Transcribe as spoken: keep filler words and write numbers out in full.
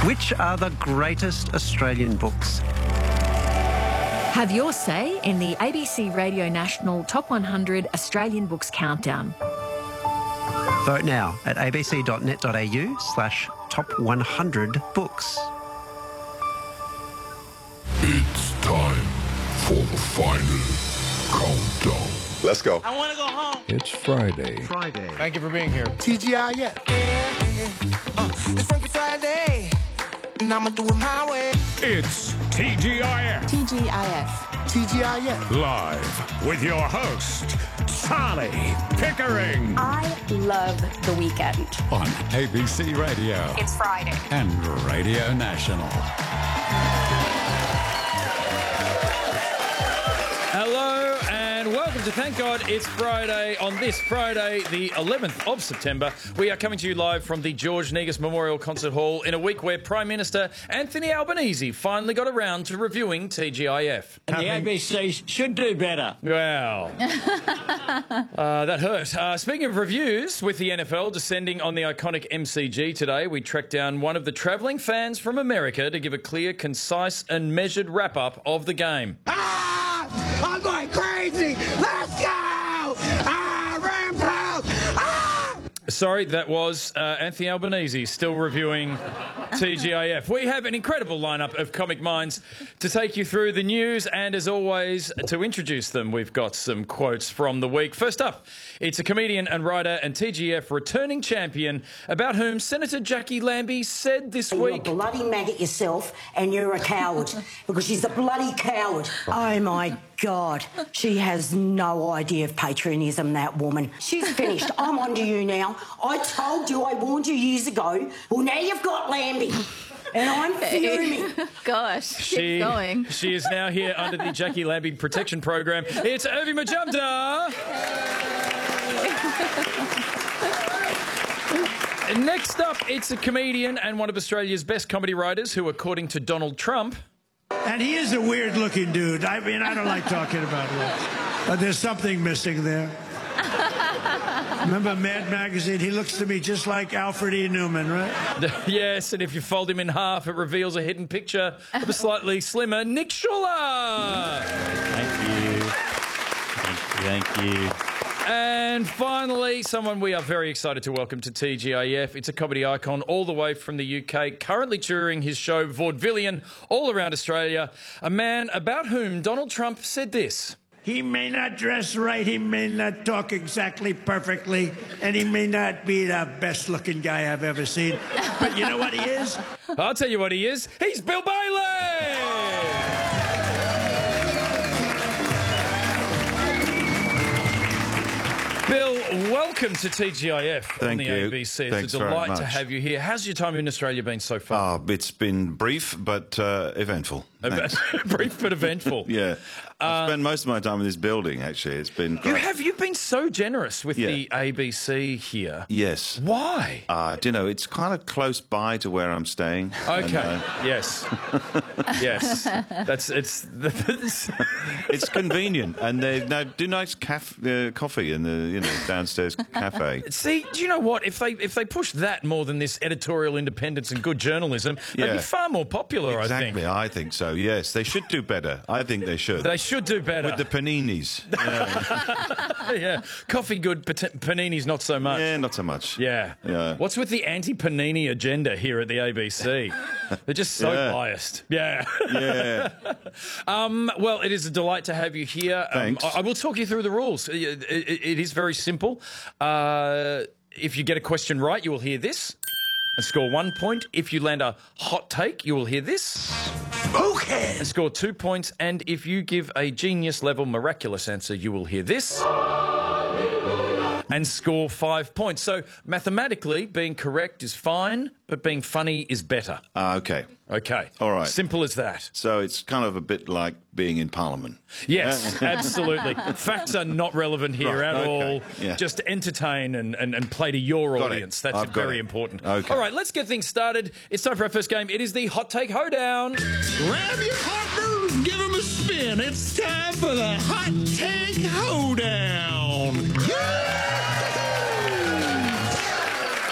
Which are the greatest Australian books? Have your say in the A B C Radio National Top one hundred Australian Books Countdown. Vote now at abc.net.au slash top 100 books. It's time for the final countdown. Let's go. I want to go home. It's Friday. Friday. Thank you for being here. T G I F. Yeah, yeah. Uh, it's Funky Friday, and I'ma do it my way. It's T G I F. T G I F. T G I F. Live with your host, Sally Pickering. I love the weekend. On A B C Radio It's Friday. and Radio National. Hello and welcome to Thank God It's Friday. On this Friday, the eleventh of September, we are coming to you live from the George Negus Memorial Concert Hall in a week where Prime Minister Anthony Albanese finally got around to reviewing T G I F. And the A B C should do better. Well, uh, that hurt. Uh, speaking of reviews, with the N F L descending on the iconic M C G today, we tracked down one of the travelling fans from America to give a clear, concise and measured wrap-up of the game. Ah! I'm going crazy. Let's go! Ah, Rampage! Ah! Sorry, that was uh, Anthony Albanese still reviewing T G I F. We have an incredible lineup of comic minds to take you through the news, and as always, to introduce them, we've got some quotes from the week. First up, it's a comedian and writer and T G I F returning champion about whom Senator Jackie Lambie said this You're week... a bloody maggot yourself, and you're a coward, because she's a bloody coward. Oh, my God. She has no idea of patriotism, that woman. She's finished. I'm on to you now. I told you, I warned you years ago. Well, now you've got Lambie. And I'm fuming. Gosh, She, keep going. she is now here under the Jackie Lambie Protection Program. It's Irvi Majumdar. Next up, it's a comedian and one of Australia's best comedy writers who, according to Donald Trump... And he is a weird-looking dude. I mean, I don't like talking about looks. But there's something missing there. Remember Mad Magazine? He looks to me just like Alfred E. Newman, right? Yes, and if you fold him in half, it reveals a hidden picture of a slightly slimmer Nick Schuller. Thank you. Thank you. Thank you. And finally, someone we are very excited to welcome to T G I F. It's a comedy icon all the way from the U K, currently touring his show Vaudevillian all around Australia. A man about whom Donald Trump said this. He may not dress right, he may not talk exactly perfectly, and he may not be the best-looking guy I've ever seen. But you know what he is? I'll tell you what he is. He's Bill Bailey! Bill, welcome to T G I F on Thank the you. A B C. Thanks It's a very delight to much. have you here. How's your time in Australia been so far? Ah, it's been brief but uh, eventful. Thanks. Brief but eventful. Yeah. I've spent most of my time in this building, actually. It's been You great. have you've been so generous with Yeah. the A B C here. Yes. Why? Uh, do you know, it's kind of close by to where I'm staying. Okay. And, uh, Yes. Yes. That's it's. it's convenient, and they no, do nice caf- uh, coffee in the you know downstairs cafe. See, do you know what? If they if they push that more than this editorial independence and good journalism, they'd Yeah. be far more popular. Exactly, I think. I think so. Yes, they should do better. I think they should. They should do better. With the paninis. Yeah. Yeah, coffee good, pat- paninis not so much. Yeah, not so much. Yeah. Yeah. What's with the anti-panini agenda here at the A B C? They're just so Yeah. biased. Yeah. Yeah. um, well, it is a delight to have you here. Thanks. Um, I, I will talk you through the rules. It, it, it is very simple. Uh, if you get a question right, you will hear this and score one point. If you land a hot take, you will hear this. Okay. And score two points. And if you give a genius-level miraculous answer, you will hear this and score five points. So mathematically, being correct is fine, but being funny is better. Uh, okay. Okay. All right. Simple as that. So it's kind of a bit like being in Parliament. Yes, absolutely. Facts are not relevant here Right, at okay, all. yeah. Just entertain and, and, and play to your Got it. audience. That's I've got very it. important. Okay. All right, let's get things started. It's time for our first game. It is the Hot Take Hoedown. Grab your partner, give him a spin. It's time for the Hot Take Hoedown.